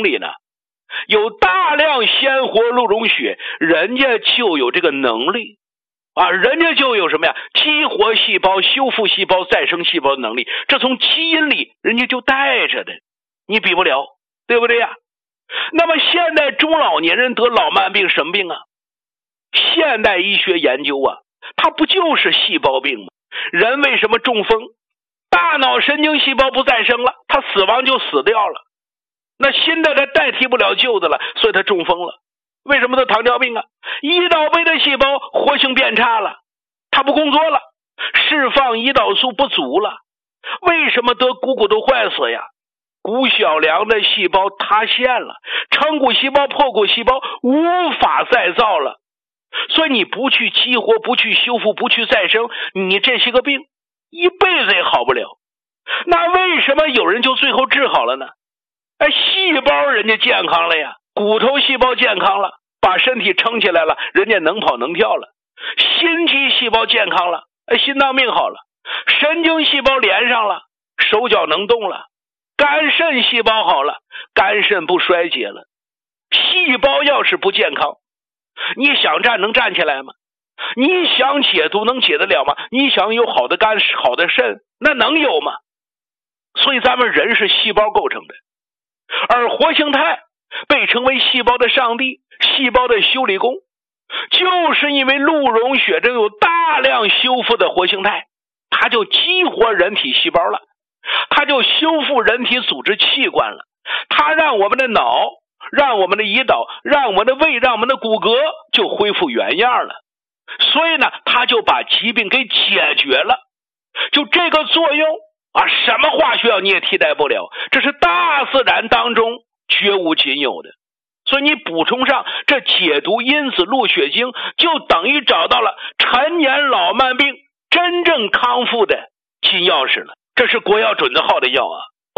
里呢，有大量鲜活鹿茸血，人家就有这个能力人家就有什么呀？激活细胞、修复细胞、再生细胞的能力，这从基因里人家就带着的，你比不了，对不对呀？那么现代中老年人得老慢病什么病啊？现代医学研究它不就是细胞病吗？人为什么中风？大脑神经细胞不再生了，他死亡就死掉了，那新的他代替不了旧的了，所以他中风了。为什么得糖尿病啊？胰岛酶的细胞活性变差了，它不工作了，释放胰岛素不足了。为什么得股骨头坏死呀？骨小梁的细胞塌陷了，成骨细胞、破骨细胞无法再造了。所以你不去激活、不去修复、不去再生，你这些个病一辈子也好不了。那为什么有人就最后治好了呢？细胞人家健康了呀，骨头细胞健康了，把身体撑起来了，人家能跑能跳了。心肌细胞健康了，心脏病好了。神经细胞连上了，手脚能动了。肝肾细胞好了，肝肾不衰竭了。细胞要是不健康，你想站能站起来吗？你想解毒能解得了吗？你想有好的肝、好的肾，那能有吗？所以咱们人是细胞构成的，而活性肽被称为细胞的上帝、细胞的修理工，就是因为鹿茸血中有大量修复的活性肽，它就激活人体细胞了，它就修复人体组织器官了，它让我们的脑、让我们的胰岛、让我们的胃、让我们的骨骼就恢复原样了。所以呢，它就把疾病给解决了。就这个作用什么化学药你也替代不了，这是大自然当中绝无仅有的。所以你补充上这解毒因子鹿血精，就等于找到了陈年老慢病真正康复的金钥匙了。这是国药准字号的药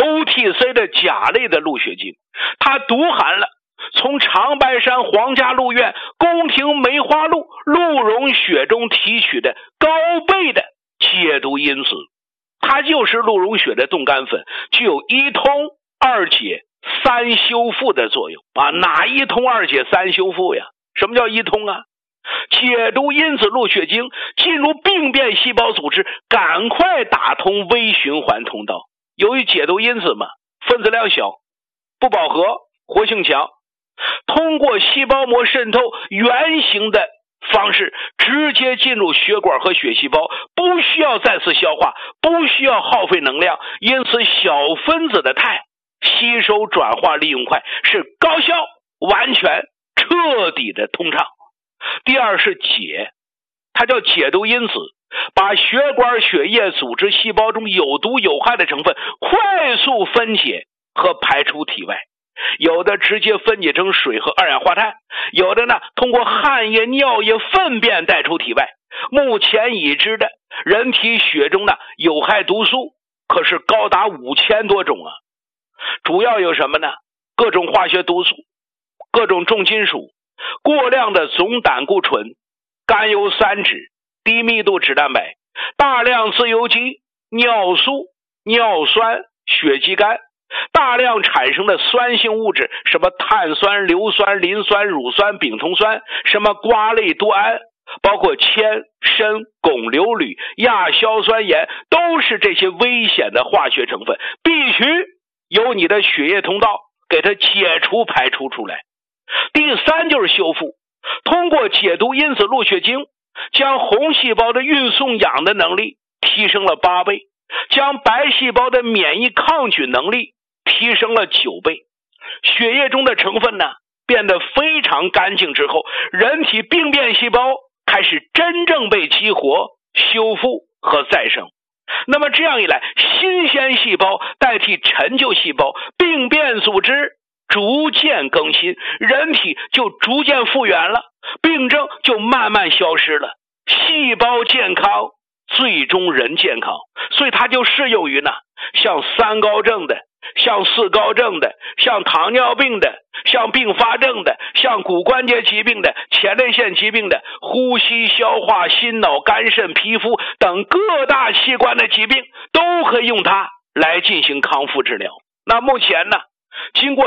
OTC 的甲类的鹿血精，它独含了从长白山皇家鹿苑宫廷梅花鹿鹿茸血中提取的高倍的解毒因子，它就是鹿茸血的冻干粉，具有一通二解三修复的作用哪一通二解三修复呀？什么叫一通啊？解毒因子鹿血精进入病变细胞组织，赶快打通微循环通道。由于解毒因子分子量小，不饱和，活性强，通过细胞膜渗透圆形的方式直接进入血管和血细胞，不需要再次消化，不需要耗费能量，因此小分子的肽吸收转化利用快，是高效、完全、彻底的通畅。第二是解，它叫解毒因子，把血管血液组织细胞中有毒有害的成分快速分解和排出体外，有的直接分解成水和二氧化碳，有的呢通过汗液、尿液、粪便带出体外。目前已知的人体血中的有害毒素可是高达5000多种主要有什么呢？各种化学毒素、各种重金属、过量的总胆固醇、甘油三酯、低密度脂蛋白、大量自由基、尿素、尿酸、血肌酐，大量产生的酸性物质，什么碳酸、硫酸、磷酸、乳酸、丙酮酸，什么瓜类多胺，包括铅、砷、汞、硫、铝、亚硝酸盐，都是这些危险的化学成分，必须由你的血液通道给它解除排出出来。第三就是修复，通过解毒因子鹿血精，将红细胞的运送氧的能力提升了8倍，将白细胞的免疫抗菌能力提升了9倍。血液中的成分呢变得非常干净之后，人体病变细胞开始真正被激活、修复和再生。那么这样一来，新鲜细胞代替陈旧细胞，病变组织逐渐更新，人体就逐渐复原了，病症就慢慢消失了，细胞健康，最终人健康。所以它就适用于像3高症的，像4高症的，像糖尿病的，像并发症的，像骨关节疾病的，前列腺疾病的，呼吸、消化、心脑、肝肾、皮肤等各大器官的疾病，都可以用它来进行康复治疗。那目前呢，经过